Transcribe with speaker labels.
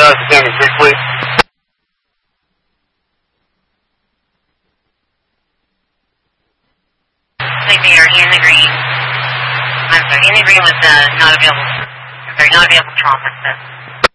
Speaker 1: Dallas to Canyon 6, please.
Speaker 2: They are in the green. I'm sorry, in the green with not available. Sorry, not available transit.